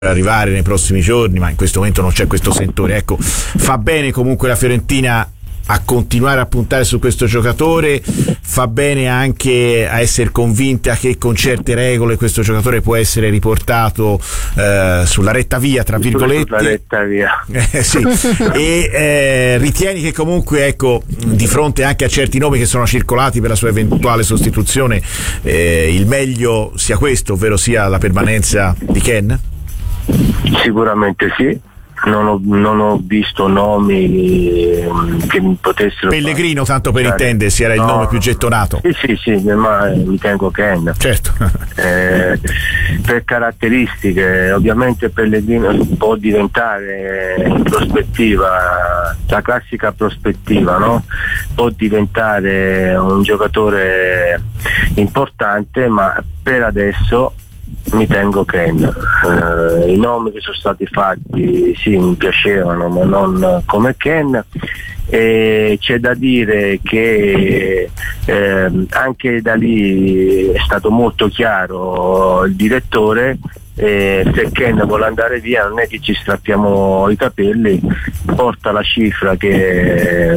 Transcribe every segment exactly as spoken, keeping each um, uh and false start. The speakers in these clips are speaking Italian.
arrivare nei prossimi giorni, ma in questo momento non c'è questo sentore. Ecco, fa bene comunque la Fiorentina a continuare a puntare su questo giocatore, fa bene anche a essere convinta che con certe regole questo giocatore può essere riportato eh, sulla retta via, tra virgolette. Sulla retta via. Eh, sì. E eh, ritieni che comunque, ecco, di fronte anche a certi nomi che sono circolati per la sua eventuale sostituzione, eh, il meglio sia questo, ovvero sia la permanenza di Ken? Sicuramente sì, non ho, non ho visto nomi che mi potessero Pellegrino, fare. tanto per intendersi, era il no, nome più gettonato. Sì sì sì, ma mi tengo Ken. Certo. Eh, per caratteristiche, ovviamente Pellegrino può diventare in prospettiva, la classica prospettiva, no? Può diventare un giocatore importante, ma per adesso mi tengo Ken. Eh, i nomi che sono stati fatti sì, mi piacevano, ma non come Ken. E c'è da dire che eh, anche da lì è stato molto chiaro il direttore. Eh, se Ken vuole andare via non è che ci strappiamo i capelli, porta la cifra che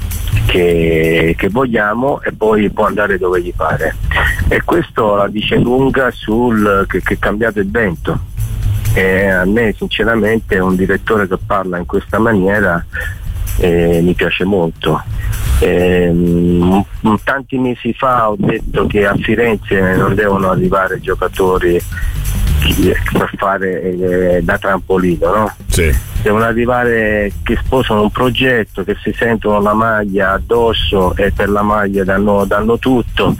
Che, che vogliamo e poi può andare dove gli pare, e questo la dice lunga sul che, che è cambiato il vento. E a me sinceramente un direttore che parla in questa maniera eh, mi piace molto. Eh, tanti mesi fa ho detto che a Firenze non devono arrivare giocatori per fare eh, da trampolino, no? Sì. Devono arrivare che sposano un progetto, che si sentono la maglia addosso e per la maglia danno, danno tutto,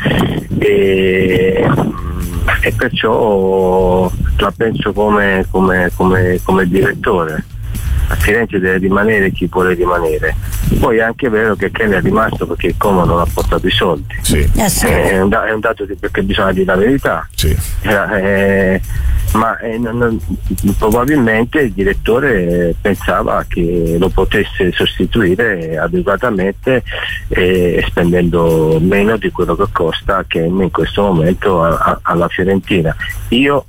e, e perciò la penso come, come, come, come direttore. A Firenze deve rimanere chi vuole rimanere. Poi è anche vero che Ken è rimasto perché il Como non ha portato i soldi. Sì. È, un da- è un dato di- perché bisogna dire la verità. Sì. Eh, ma eh, non, non, probabilmente il direttore pensava che lo potesse sostituire adeguatamente, eh, spendendo meno di quello che costa Ken in questo momento a- a- alla Fiorentina. Io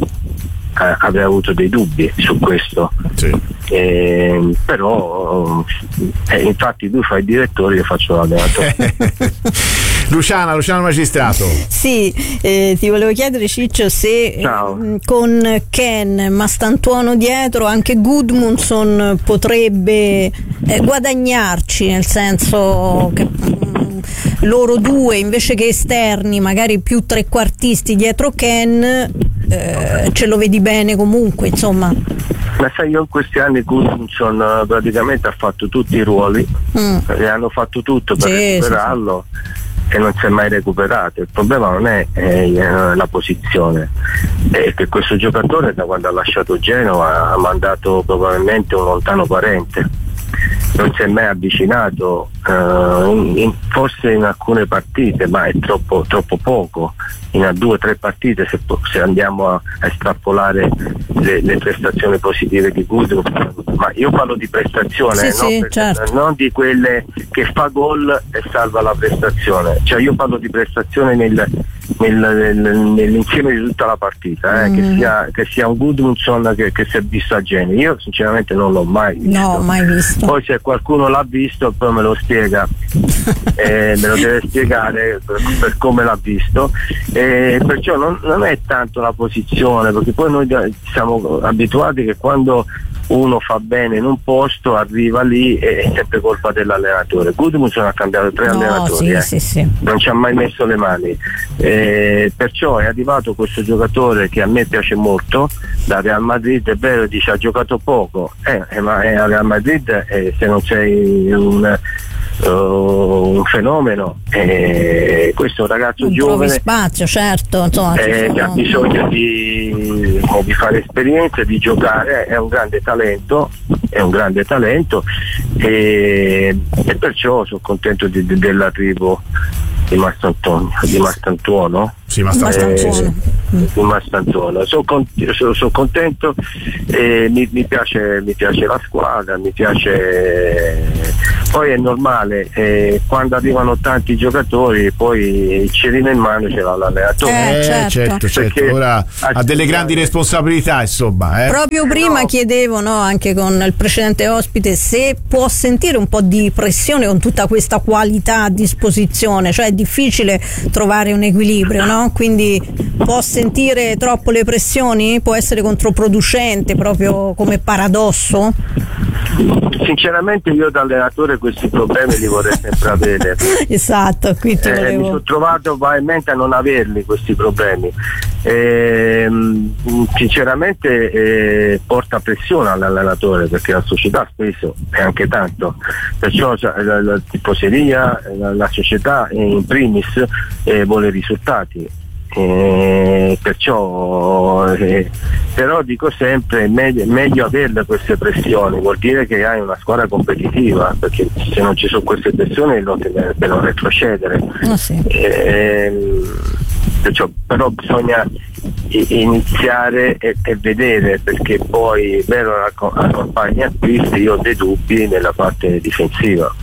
eh, avrei avuto dei dubbi su questo. Sì. Eh, però eh, infatti lui fa il direttore, io faccio l'allenatore. Luciana, Luciano Magistrato. Sì, eh, ti volevo chiedere, Ciccio, se eh, con Ken, Mastantuono dietro, anche Gudmundsson potrebbe eh, guadagnarci, nel senso che mh, loro due invece che esterni, magari più trequartisti dietro Ken, eh, ce lo vedi bene comunque, insomma. Ma sai, io in questi anni Gudmundsson praticamente ha fatto tutti i ruoli, mm. e hanno fatto tutto per sì, recuperarlo, sì, sì. E non si è mai recuperato. Il problema non è eh, la posizione, è che questo giocatore da quando ha lasciato Genova ha mandato probabilmente un lontano parente, non si è mai avvicinato, eh, in, in, forse in alcune partite, ma è troppo, troppo poco, in due o tre partite, se, se andiamo a, a estrapolare le, le prestazioni positive di Gudmundsson. Ma io parlo di prestazione, sì, no? Sì, Perché, certo. non di quelle che fa gol e salva la prestazione, cioè io parlo di prestazione nel, nel, nel, nell'insieme di tutta la partita, eh? mm. che, sia, che sia un Gudmundsson che, che si è visto a Genova. Io sinceramente non l'ho mai visto. No, mai visto. Poi se qualcuno l'ha visto poi me lo spiega, eh, me lo deve spiegare per, per come l'ha visto, e perciò non, non è tanto la posizione, perché poi noi siamo abituati che quando uno fa bene in un posto arriva lì e è sempre colpa dell'allenatore. Gudmundsson ha cambiato tre no, allenatori, sì, eh. sì, sì. non ci ha mai messo le mani, eh, perciò è arrivato questo giocatore che a me piace molto da Real Madrid. È vero, dice ha giocato poco, eh, eh, ma è a Real Madrid, eh, se non sei un Uh, un fenomeno, eh, questo è un ragazzo non giovane, trovi spazio, certo, insomma, eh, sono... che ha bisogno di, di fare esperienza, di giocare, è un grande talento, è un grande talento, e, e perciò sono contento di, di, dell'arrivo di Mastantuono, di Mastantuono. Sì, Mastantuono. Eh, di Mastantuono. Sono con, so, so contento, eh, mi, mi, piace, mi piace la squadra, mi piace. Poi è normale, eh, quando arrivano tanti giocatori poi il cerino in mano ce l'ha l'allenatore. Eh, certo, certo, certo. Ora ha delle grandi responsabilità, insomma. Eh. Proprio prima no. chiedevo, no, anche con il precedente ospite, se può sentire un po' di pressione con tutta questa qualità a disposizione, cioè è difficile trovare un equilibrio, no? Quindi può sentire troppo le pressioni? Può essere controproducente proprio come paradosso? Sinceramente io da allenatore questi problemi li vorrei sempre avere. Esatto, qui ti eh, mi sono trovato probabilmente a non averli questi problemi. Eh, sinceramente eh, porta pressione all'allenatore, perché la società spesso è anche tanto, perciò la, la tifoseria, la, la società in primis eh, vuole risultati. Eh, perciò eh, però dico sempre meglio, meglio averle queste pressioni, vuol dire che hai una squadra competitiva, perché se non ci sono queste pressioni non per non retrocedere. Oh, sì. eh, perciò, però bisogna iniziare e, e vedere, perché poi è vero la, la compagnia acquisti, io ho dei dubbi nella parte difensiva,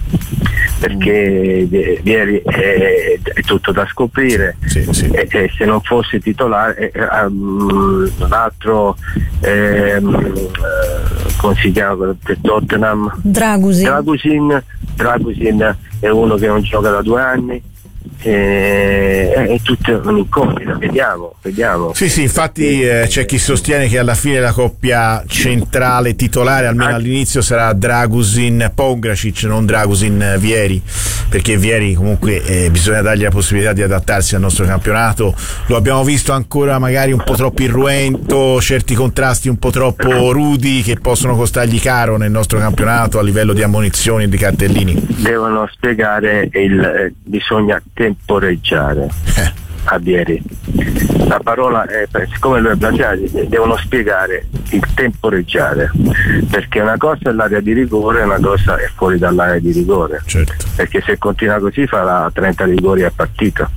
perché ieri è, è tutto da scoprire. Sì, sì. E, e se non fosse titolare eh, um, un altro ehm, come si chiama per Tottenham? Dragusin. Dragusin Dragusin è uno che non gioca da due anni. Eh, è tutta un'incognita, vediamo, vediamo. Sì, sì, infatti eh, c'è chi sostiene che alla fine la coppia centrale titolare, almeno Anche... all'inizio, sarà Dragusin Pongracic, non Dragusin Vieri, perché Vieri comunque eh, bisogna dargli la possibilità di adattarsi al nostro campionato. Lo abbiamo visto ancora magari un po' troppo irruento, certi contrasti un po' troppo rudi che possono costargli caro nel nostro campionato a livello di ammonizioni e di cartellini. Devono spiegare il eh, bisogna temporeggiare eh. a Vieri. La parola è, siccome lui è brasiliano, devono spiegare il temporeggiare, perché una cosa è l'area di rigore e una cosa è fuori dall'area di rigore. Certo. Perché se continua così farà trenta rigori a partita.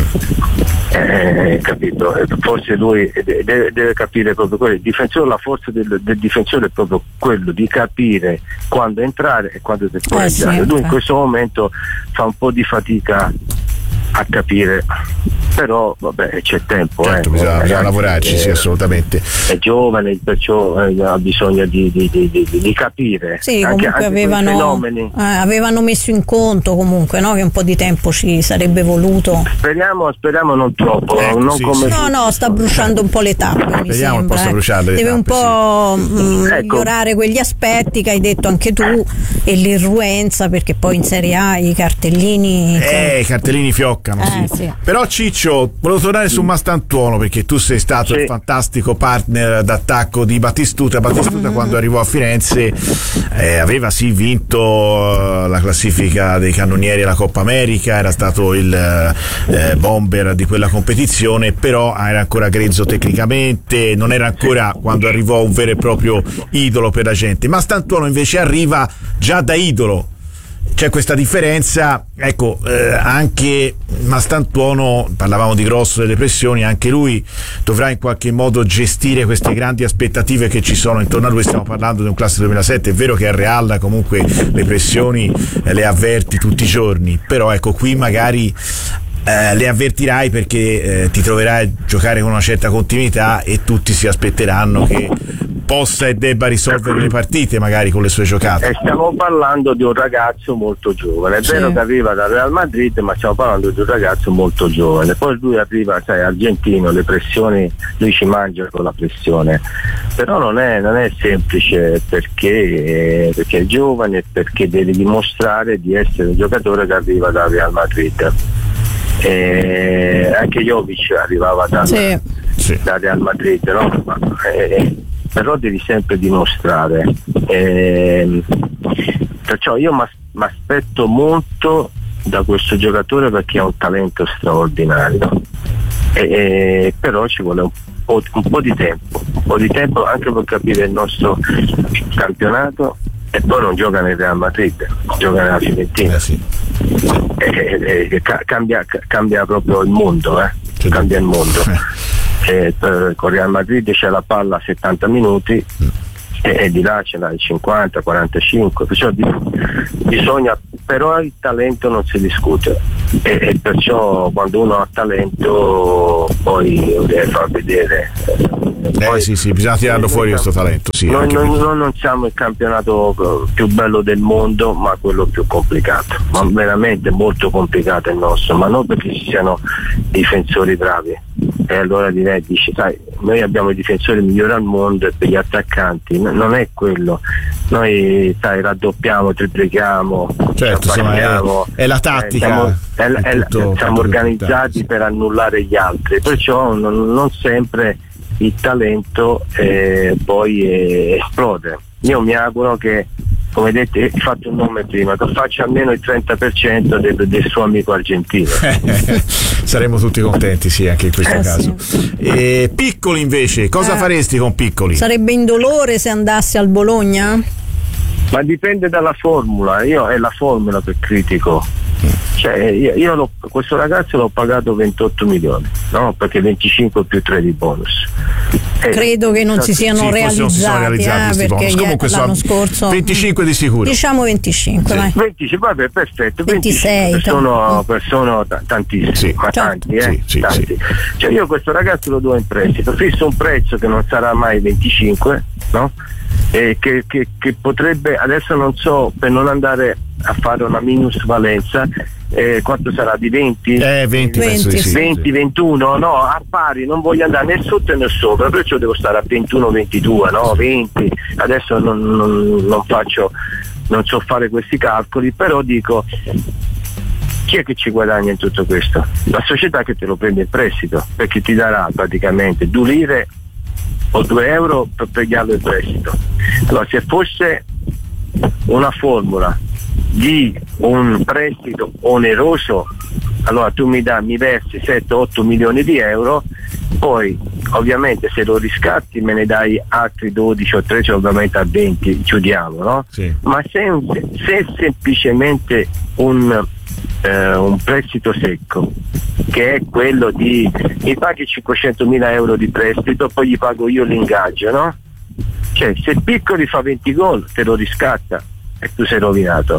Eh, capito? Forse lui deve, deve capire proprio quello. Il difensore, la forza del, del difensore è proprio quello di capire quando entrare e quando temporeggiare. Eh sì, lui in questo momento fa un po' di fatica a capire, però vabbè, c'è tempo, certo, eh. bisogna, bisogna lavorarci, eh, sì, assolutamente. È giovane, perciò eh, ha bisogno di, di, di, di, di capire. Sì, anche, comunque anche avevano, eh, avevano messo in conto comunque, no, che un po' di tempo ci sarebbe voluto. Speriamo, speriamo non troppo. Ecco, non sì, come sì. No, no, sta bruciando un po' le tappe. Mi Speriamo sembra, possa eh. bruciare le Deve tappe, un po' sì. mh, Ecco. migliorare quegli aspetti che hai detto anche tu, e l'irruenza, perché poi in Serie A i cartellini. Eh, i cartellini fioccano, Eh, sì. sì. Però Ciccio, volevo tornare su Mastantuono, perché tu sei stato Sì. il fantastico partner d'attacco di Battistuta. Battistuta mm-hmm. quando arrivò a Firenze eh, aveva sì vinto uh, la classifica dei cannonieri alla Coppa America, era stato il eh, bomber di quella competizione, però era ancora grezzo tecnicamente, non era ancora, quando arrivò, un vero e proprio idolo per la gente. Mastantuono invece arriva già da idolo. C'è questa differenza, ecco, eh, anche Mastantuono, parlavamo di Grosso, delle pressioni, anche lui dovrà in qualche modo gestire queste grandi aspettative che ci sono intorno a lui. Stiamo parlando di un classe duemilasette, è vero che a Real comunque le pressioni eh, le avverti tutti i giorni, però ecco, qui magari Eh, le avvertirai, perché eh, ti troverai a giocare con una certa continuità e tutti si aspetteranno che possa e debba risolvere le partite magari con le sue giocate. Eh, stiamo parlando di un ragazzo molto giovane, è sì. vero che arriva dal Real Madrid, ma stiamo parlando di un ragazzo molto giovane. Poi lui arriva, sai, argentino, le pressioni, lui ci mangia con la pressione, però non è, non è semplice, perché, perché è giovane, perché deve dimostrare di essere un giocatore che arriva dal Real Madrid. Eh, anche Jovic arrivava dal, sì. Sì. dal Real Madrid, no? Ma, eh, però devi sempre dimostrare, eh, perciò io mi aspetto molto da questo giocatore, perché ha un talento straordinario, eh, però ci vuole un po', un po' di tempo un po' di tempo anche per capire il nostro campionato. E poi non gioca nel Real Madrid, gioca nella Fiorentina. Eh sì. E, e, e, cambia, cambia proprio il mondo, eh? Cambia il mondo. e per, con Real Madrid c'è la palla a settanta minuti mm. e, e di là ce l'ha il cinquanta quarantacinque, perciò di, bisogna, però il talento non si discute e, e perciò quando uno ha talento poi lo deve far vedere. Eh poi, sì sì, bisogna tirarlo fuori questo talento, sì, noi, noi, noi non siamo il campionato più bello del mondo, ma quello più complicato, ma sì. veramente molto complicato il nostro, ma non perché ci siano difensori bravi, e allora dici sai, noi abbiamo i difensori migliori al mondo e per gli attaccanti non è quello, noi sai raddoppiamo, triplichiamo, certo, insomma, è, è la tattica, eh, siamo, è, è, è tutto, siamo tutto organizzati sì. per annullare gli altri, perciò non, non sempre il talento eh, poi eh, esplode. Io mi auguro che, come detto, hai fatto un nome prima, che faccia almeno il trenta per cento del, del suo amico argentino. Saremmo tutti contenti, sì, anche in questo eh, caso. Sì. E Piccoli invece, cosa eh, faresti con Piccoli? Sarebbe indolore se andasse al Bologna? Ma dipende dalla formula, io è la formula che critico. Cioè, io, io l'ho, questo ragazzo l'ho pagato ventotto milioni, no? Perché venticinque più tre di bonus. Eh, Credo che non si siano sì, realizzati, non si sono realizzati eh, perché comunque l'anno scorso venticinque di sicuro. Diciamo venticinque, sì. vai. venticinque, vabbè, perfetto. ventisei sono, sono t- tantissimi, sì. ma certo. tanti, eh? Sì, sì, tanti. Sì. Cioè io questo ragazzo lo do in prestito, fisso un prezzo che non sarà mai venticinque, no? E che, che, che potrebbe, adesso non so, per non andare a fare una minusvalenza, eh, quanto sarà, di venti? Eh, venti, venti, sì, venti ventuno, no, a pari non voglio andare né sotto né sopra, perciò devo stare a ventuno ventidue, no, venti, adesso non, non, non faccio, non so fare questi calcoli, però dico, chi è che ci guadagna in tutto questo? La società che te lo prende in prestito, perché ti darà praticamente due lire o due euro per prenderlo in prestito. Allora, se fosse una formula di un prestito oneroso, allora tu mi dai, mi versi sette otto milioni di euro, poi ovviamente se lo riscatti me ne dai altri dodici o tredici, ovviamente a venti chiudiamo, no? Sì. Ma se, se semplicemente un eh, un prestito secco, che è quello di mi paghi cinquecentomila euro di prestito, poi gli pago io l'ingaggio, no? Cioè, se Piccoli fa venti gol te lo riscatta e tu sei rovinato.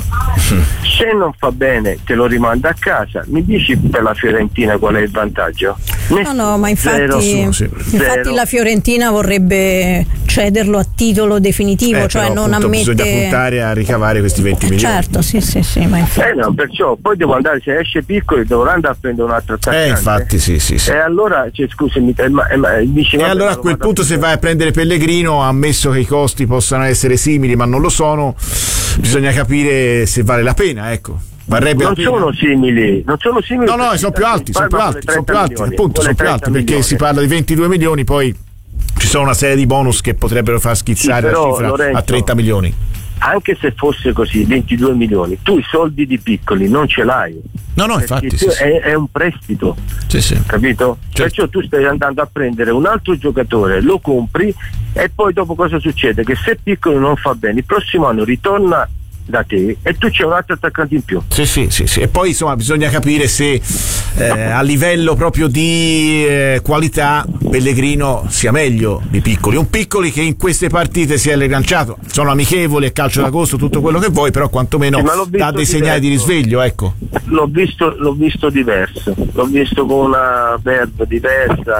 Se non fa bene te lo rimanda a casa. Mi dici per la Fiorentina qual è il vantaggio? No, no, ma infatti, Zero, sì. infatti Zero. la Fiorentina vorrebbe cederlo a titolo definitivo, eh, cioè però, non appunto, ammette. Bisogna puntare a ricavare questi venti milioni. Certo, sì, sì, sì, ma infatti. Eh no, perciò poi devo andare, se esce Piccoli dovrò andare a prendere un altro attaccante. Eh, infatti, sì, sì, sì. E allora, cioè, scusami, eh, ma, eh, ma, dici, e vabbè, allora a quel punto se vai a prendere Pellegrino, ammesso che i costi possano essere simili ma non lo sono, bisogna capire se vale la pena, ecco. Varrebbe non sono simili, non sono simili. No, no, sono più alti, sono più alti, sono più alti, appunto, sono più alti, perché si parla di ventidue milioni, poi ci sono una serie di bonus che potrebbero far schizzare sì, però, la cifra Lorenzo, a trenta milioni. Anche se fosse così, ventidue milioni, tu i soldi di Piccoli non ce l'hai. No, no, infatti sì, è, sì. è un prestito, sì, sì. capito? Certo. Perciò tu stai andando a prendere un altro giocatore, lo compri e poi dopo cosa succede? Che se Piccoli non fa bene, il prossimo anno ritorna da te e tu c'è un altro attaccante in più. Sì, sì, sì, sì. E poi insomma bisogna capire se eh, a livello proprio di eh, qualità Pellegrino sia meglio di Piccoli. Un Piccoli che in queste partite si è rilanciato, sono amichevoli, è calcio d'agosto, tutto quello che vuoi, però quantomeno sì, dà dei segnali di risveglio, ecco. L'ho visto, l'ho visto diverso, l'ho visto con una verve diversa,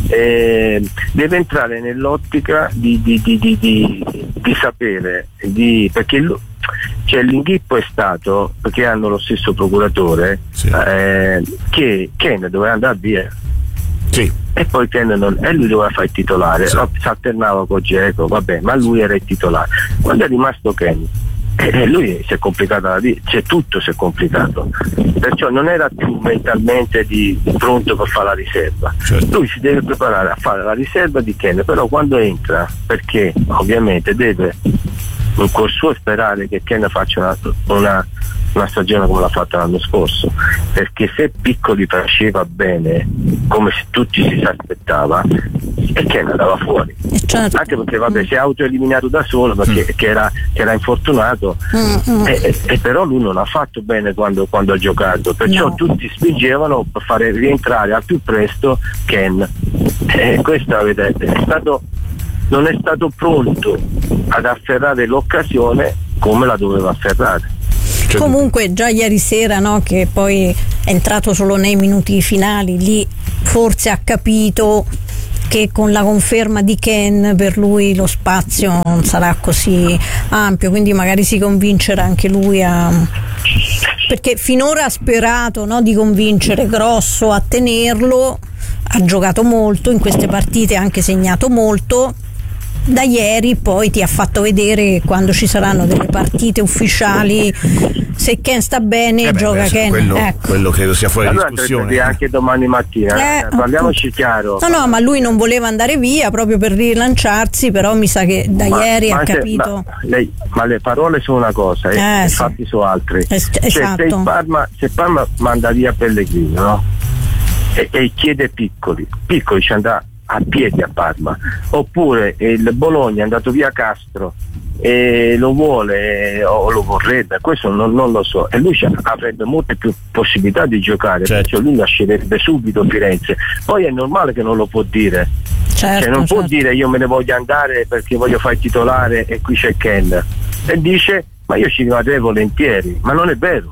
eh, deve entrare nell'ottica di, di, di, di, di, di sapere, di, perché lui, cioè l'inghippo è stato, perché hanno lo stesso procuratore, sì. eh, che Ken doveva andare via, sì. E poi Ken non, e lui doveva fare il titolare, sì. Si alternava con Dzeko, vabbè, ma lui era il titolare. Quando è rimasto Ken, eh, lui si è complicato la vita, cioè tutto si è complicato, perciò non era più mentalmente di, pronto per fare la riserva, certo. Lui si deve preparare a fare la riserva di Ken, però quando entra, perché ovviamente deve col suo sperare che Ken faccia una, una, una stagione come l'ha fatta l'anno scorso, perché se Piccoli faceva bene come se tutti si aspettava e Ken andava fuori, certo. Anche perché vabbè, si è autoeliminato da solo perché mm. che era, che era infortunato mm. e, e però lui non ha fatto bene quando, quando ha giocato, perciò no. Tutti spingevano per fare rientrare al più presto Ken eh, questo vedete, è stato, non è stato pronto ad afferrare l'occasione come la doveva afferrare. Comunque già ieri sera, no, che poi è entrato solo nei minuti finali, lì forse ha capito che con la conferma di Ken per lui lo spazio non sarà così ampio, quindi magari si convincerà anche lui a... perché finora ha sperato, no, di convincere Grosso a tenerlo, ha giocato molto in queste partite, ha anche segnato molto. Da ieri poi ti ha fatto vedere che quando ci saranno delle partite ufficiali, se Ken sta bene, eh beh, gioca beh, Ken. Quello, ecco. quello credo sia fuori allora discussione. Anche domani mattina, eh, parliamoci chiaro. No, no, ma lui non voleva andare via proprio per rilanciarsi, però mi sa che da ma, ieri ma ha se, capito. Ma, lei, ma le parole sono una cosa, eh, eh, i sì. fatti sono altri. Es- cioè, esatto. se, il Parma, se Parma manda via Pellegrini, no? E, e chiede Piccoli, Piccoli ci andrà a piedi a Parma, oppure il Bologna è andato via Castro e lo vuole o lo vorrebbe, questo non, non lo so, e lui avrebbe molte più possibilità di giocare, certo. Perciò lui lascerebbe subito Firenze. Poi è normale che non lo può dire, certo, cioè non certo. può dire io me ne voglio andare perché voglio fare il titolare e qui c'è Ken, e dice ma io ci rimarrei volentieri, ma non è vero.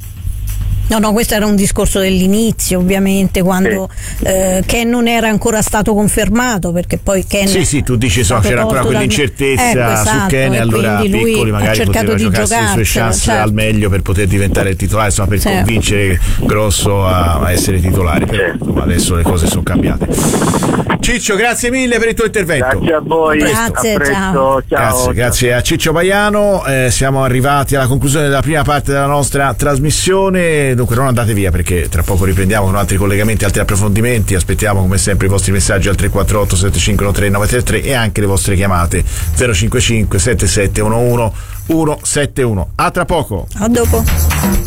No, no, questo era un discorso dell'inizio, ovviamente, quando sì. eh, Ken non era ancora stato confermato, perché poi Ken sì sì tu dici so, c'era ancora quell'incertezza dal... ecco, esatto, su Ken, e allora Piccoli magari poteva giocarsi le sue chance, certo. al meglio per poter diventare il titolare, insomma, per sì. convincere Grosso a, a essere titolare, però insomma, adesso le cose sono cambiate. Ciccio, grazie mille per il tuo intervento. Grazie a voi, grazie, a ciao. ciao. Grazie, grazie a Ciccio Paiano. Eh, siamo arrivati alla conclusione della prima parte della nostra trasmissione. Dunque non andate via, perché tra poco riprendiamo con altri collegamenti, altri approfondimenti. Aspettiamo come sempre i vostri messaggi al tre quattro otto sette cinque uno tre nove tre tre e anche le vostre chiamate zero cinque cinque sette sette uno uno uno sette uno. A tra poco. A dopo.